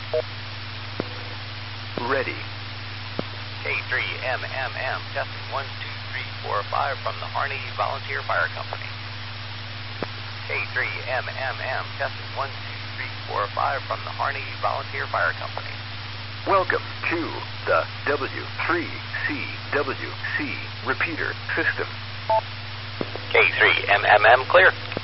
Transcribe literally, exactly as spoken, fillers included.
Ready. K three M M M, testing one two three four five from the Harney Volunteer Fire Company. K three M M M, testing one two three four five from the Harney Volunteer Fire Company. Welcome to the W three C W C repeater system. K three M M M, clear.